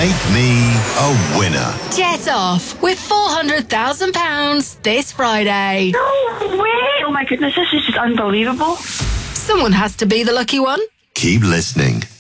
Make me a winner. Jet off with £400,000 this Friday. No way! Oh my goodness, this is just unbelievable. Someone has to be the lucky one. Keep listening.